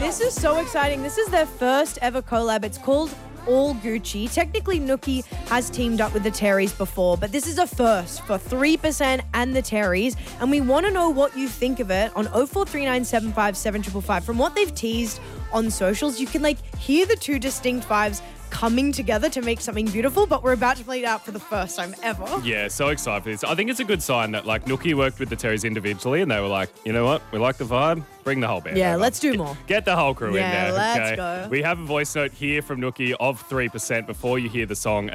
This is so exciting. This is their first ever collab. It's called All Gucci. Technically, Nookie has teamed up with the Terrys before, but this is a first for 3% and the Terrys. And we want to know what you think of it on 0439757555. From what they've teased on socials, you can hear the two distinct vibes coming together to make something beautiful, but we're about to play it out for the first time ever. Yeah, so excited for this. I think it's a good sign that Nookie worked with the Terrys individually and they were like, you know what, we like the vibe, bring the whole band Yeah, over. let's do more. Get the whole crew in there. Yeah, let's okay? go. We have a voice note here from Nookie of 3% before you hear the song.